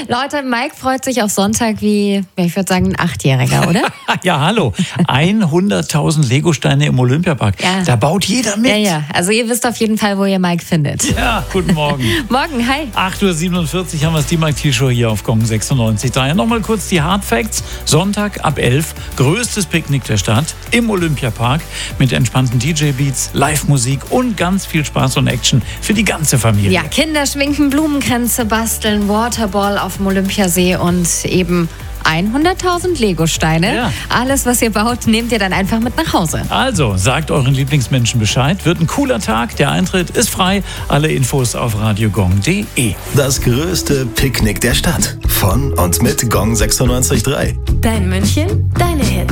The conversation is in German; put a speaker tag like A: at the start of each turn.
A: Leute, Mike freut sich auf Sonntag wie, ich würde sagen, ein 8-Jähriger, oder?
B: Ja, hallo. 100.000 Legosteine im Olympiapark.
A: Ja.
B: Da baut jeder mit.
A: Ja. Also ihr wisst auf jeden Fall, wo ihr Mike findet.
B: Ja, guten Morgen.
A: Morgen, hi.
B: 8.47 Uhr haben wir es, die Mike Thiel Show hier auf Gong 96. Daher nochmal kurz die Hard Facts. Sonntag ab 11, größtes Picknick der Stadt im Olympiapark mit entspannten DJ-Beats, Live-Musik und ganz viel Spaß und Action für die ganze Familie.
A: Ja, Kinder schminken, Blumenkränze basteln, Waterball auf dem Olympiasee und eben 100.000 Legosteine.
B: Ja.
A: Alles, was ihr baut, nehmt ihr dann einfach mit nach Hause.
B: Also, sagt euren Lieblingsmenschen Bescheid. Wird ein cooler Tag. Der Eintritt ist frei. Alle Infos auf radiogong.de.
C: Das größte Picknick der Stadt. Von und mit Gong 96.3.
D: Dein München, deine Hits.